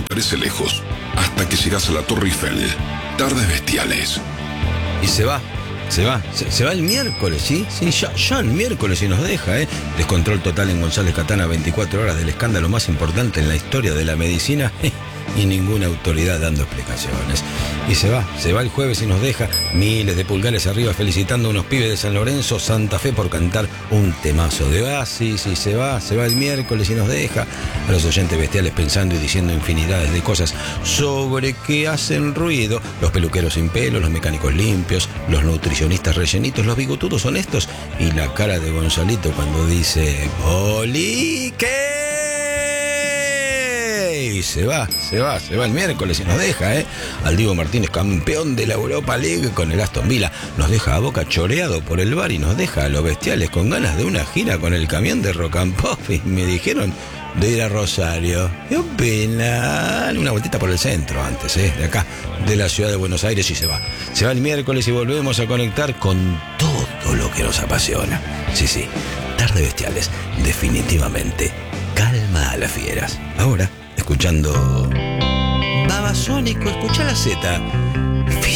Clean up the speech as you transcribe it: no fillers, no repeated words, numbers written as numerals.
parece lejos, hasta que llegas a la Torre Eiffel. Tardes bestiales. Y se va el miércoles, ¿sí? Sí, ya el miércoles y nos deja, Descontrol total en González Catana, 24 horas del escándalo más importante en la historia de la medicina y ninguna autoridad dando explicaciones. Y se va el jueves y nos deja miles de pulgares arriba felicitando a unos pibes de San Lorenzo, Santa Fe por cantar un temazo de Oasis. Y se va el miércoles y nos deja a los oyentes bestiales pensando y diciendo infinidades de cosas sobre qué hacen ruido: los peluqueros sin pelo, los mecánicos limpios, los nutricionistas rellenitos, los bigotudos honestos y la cara de Gonzalito cuando dice ¡Poli qué! Y se va el miércoles y nos deja, al Diego Martínez campeón de la Europa League con el Aston Villa. Nos deja a Boca choreado por el bar y nos deja a los bestiales con ganas de una gira con el camión de Rock and Pop. Y me dijeron de ir a Rosario. ¿Qué opinan? Una vueltita por el centro antes, de acá, de la ciudad de Buenos Aires. Y se va el miércoles y volvemos a conectar con todo lo que nos apasiona. Sí, Tarde Bestiales, definitivamente calma a las fieras. Ahora, escuchando Babasónico, escucha la Z.